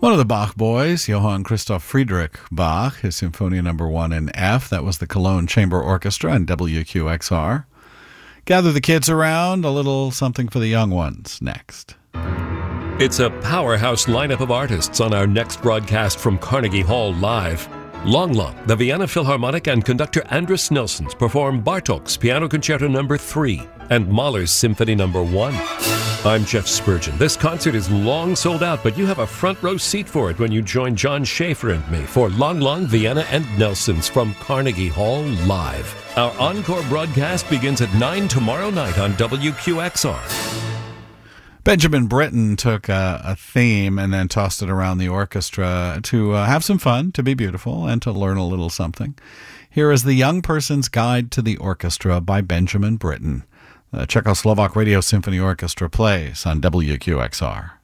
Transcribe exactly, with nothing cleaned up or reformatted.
One of the Bach boys, Johann Christoph Friedrich Bach, his Symphonia Number One in F. That was the Cologne Chamber Orchestra and W Q X R. Gather the kids around, a little something for the young ones next. It's a powerhouse lineup of artists on our next broadcast from Carnegie Hall Live. Long Long, the Vienna Philharmonic and conductor Andris Nelsons perform Bartók's Piano Concerto Number three and Mahler's Symphony Number one. I'm Jeff Spurgeon. This concert is long sold out, but you have a front row seat for it when you join John Schaefer and me for Long Long, Vienna and Nelsons from Carnegie Hall Live. Our encore broadcast begins at nine tomorrow night on W Q X R. Benjamin Britten took a, a theme and then tossed it around the orchestra to uh, have some fun, to be beautiful, and to learn a little something. Here is The Young Person's Guide to the Orchestra by Benjamin Britten. The Czechoslovak Radio Symphony Orchestra plays on W Q X R.